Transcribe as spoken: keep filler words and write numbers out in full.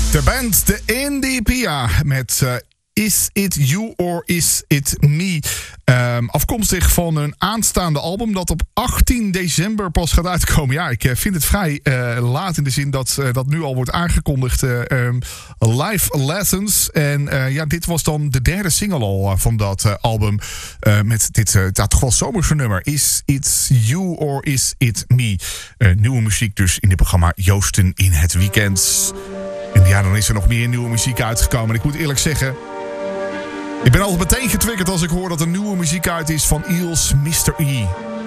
De band de Indie-Pia met uh, Is It You or Is It Me? Um, afkomstig van een aanstaande album dat op achttien december pas gaat uitkomen. Ja, ik uh, vind het vrij uh, laat in de zin dat uh, dat nu al wordt aangekondigd. Uh, um, Live Lessons. En uh, ja, dit was dan de derde single al uh, van dat uh, album. Uh, met dit uh, ja, toch wel zomerse nummer. Is It You or Is It Me? Uh, nieuwe muziek dus in dit programma Joosten in het Weekend. En ja, dan is er nog meer nieuwe muziek uitgekomen. En ik moet eerlijk zeggen, ik ben altijd meteen getriggerd als ik hoor dat er nieuwe muziek uit is van Eels mister E.